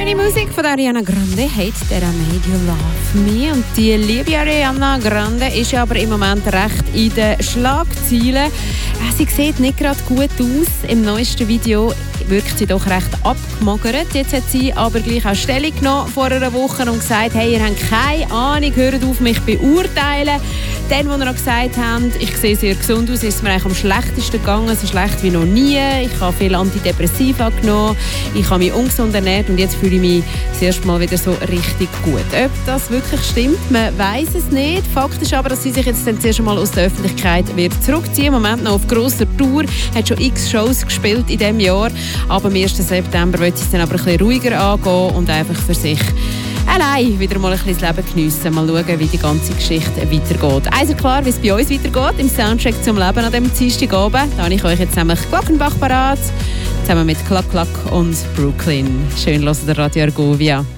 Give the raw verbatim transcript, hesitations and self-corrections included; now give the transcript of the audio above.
Schöne Musik von Ariana Grande, Hate That I Made You Love Me. Und die liebe Ariana Grande ist ja aber im Moment recht in den Schlagzeilen. Sie sieht nicht gerade gut aus. Im neuesten Video wirkt sie doch recht abgemagert. Jetzt hat sie aber gleich auch Stellung genommen vor einer Woche und gesagt, hey, ihr habt keine Ahnung, hört auf mich beurteilen. Dann, als ihr noch gesagt habt, ich sehe sehr gesund aus, ist es mir eigentlich am schlechtesten gegangen, so schlecht wie noch nie. Ich habe viel Antidepressiva genommen, ich habe mich ungesund ernährt und jetzt fühle ich mich das erste Mal wieder so richtig gut. Ob das wirklich stimmt, man weiss es nicht. Fakt ist aber, dass sie sich jetzt dann zuerst einmal aus der Öffentlichkeit wird zurückziehen. Im Moment noch auf grosser Tour, hat schon x Shows gespielt in diesem Jahr. Aber am ersten September wird sie es dann aber ein bisschen ruhiger angehen und einfach für sich allein wieder mal ein bisschen das Leben geniessen. Mal schauen, wie die ganze Geschichte weitergeht. Also klar, wie es bei uns weitergeht im Soundtrack zum Leben an diesem Dienstagabend. Da habe ich euch jetzt nämlich Glockenbach parat, zusammen mit Klack Klack und Brooklyn. Schön hören der Radio Argovia.